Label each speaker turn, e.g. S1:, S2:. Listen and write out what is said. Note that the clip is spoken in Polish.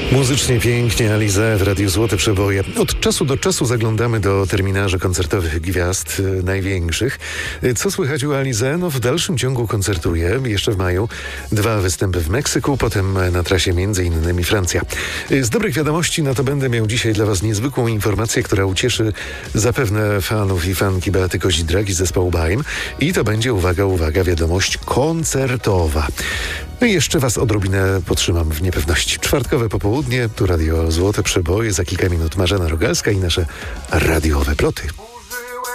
S1: Muzycznie pięknie, Alizée w Radiu Złote Przeboje. Od czasu do czasu zaglądamy do terminarzy koncertowych gwiazd największych. Co słychać u Alizée? No w dalszym ciągu koncertuje, jeszcze w maju 2 występy w Meksyku, potem na trasie m.in. Francja. Z dobrych wiadomości no to będę miał dzisiaj dla Was niezwykłą informację, która ucieszy zapewne fanów i fanki Beaty Kozidrak i zespołu BAIM. I to będzie, uwaga, wiadomość koncertowa. No i jeszcze Was odrobinę potrzymam w niepewności. Czwartkowe popołudnie, tu Radio Złote Przeboje, za kilka minut Marzena Rogalska i nasze radiowe ploty.